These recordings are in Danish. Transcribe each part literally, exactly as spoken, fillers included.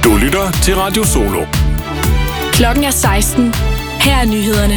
Du lytter til Radio Solo. Klokken er seksten. Her er nyhederne.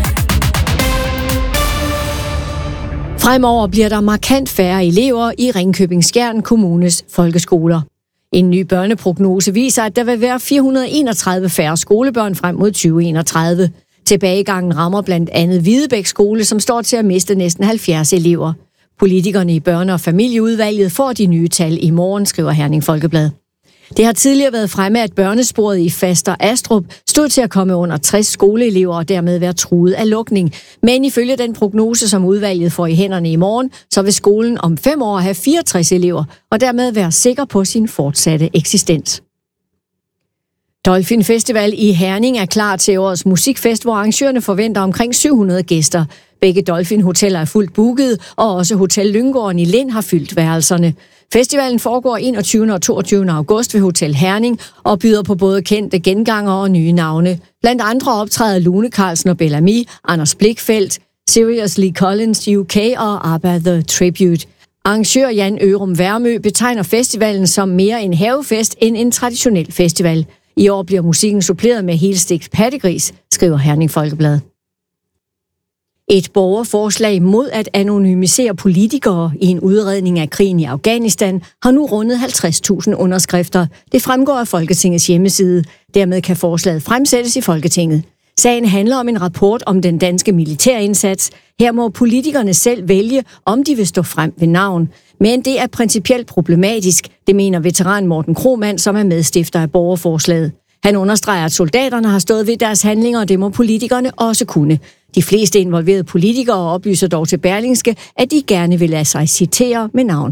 Fremover bliver der markant færre elever i Ringkøbing-Skjern Kommunes folkeskoler. En ny børneprognose viser, at der vil være fire hundrede og enogtredive færre skolebørn frem mod tyve enogtredive. Tilbagegangen rammer blandt andet Hvidebæk Skole, som står til at miste næsten halvfjerds elever. Politikerne i børne- og familieudvalget får de nye tal i morgen, skriver Herning Folkeblad. Det har tidligere været fremme, at børnesporet i Faster Astrup stod til at komme under tres skoleelever og dermed være truet af lukning. Men ifølge den prognose, som udvalget får i hænderne i morgen, så vil skolen om fem år have fireogtres elever og dermed være sikker på sin fortsatte eksistens. Dolphin Festival i Herning er klar til årets musikfest, hvor arrangørerne forventer omkring syv hundrede gæster. Begge Dolphin Hoteller er fuldt booket, og også Hotel Lyngården i Lind har fyldt værelserne. Festivalen foregår enogtyvende og toogtyvende august ved Hotel Herning og byder på både kendte gengangere og nye navne. Blandt andre optræder Lune Carlsen og Bellamy, Anders Blichfeldt, Seriously Collins U K og ABBA The Tribute. Arrangør Jan Ørum Værmø betegner festivalen som mere en havefest end en traditionel festival. I år bliver musikken suppleret med helstegt pattegris, skriver Herning Folkeblad. Et borgerforslag mod at anonymisere politikere i en udredning af krigen i Afghanistan har nu rundet halvtreds tusind underskrifter. Det fremgår af Folketingets hjemmeside. Dermed kan forslaget fremsættes i Folketinget. Sagen handler om en rapport om den danske militærindsats. Her må politikerne selv vælge, om de vil stå frem ved navn. Men det er principielt problematisk, det mener veteran Morten Krohmann, som er medstifter af borgerforslaget. Han understreger, at soldaterne har stået ved deres handlinger, og det må politikerne også kunne. De fleste involverede politikere oplyser dog til Berlingske, at de gerne vil lade sig citere med navn.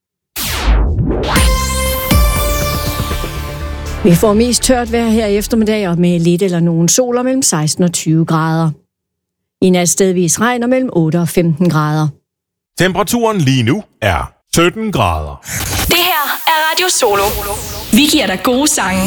Vi får mest tørt vejr her i eftermiddag og med lidt eller nogen sol mellem seksten og tyve grader. I nat stedvis regn og mellem otte og femten grader. Temperaturen lige nu er sytten grader. Det her er Radio Solo. Vi giver dig gode sange.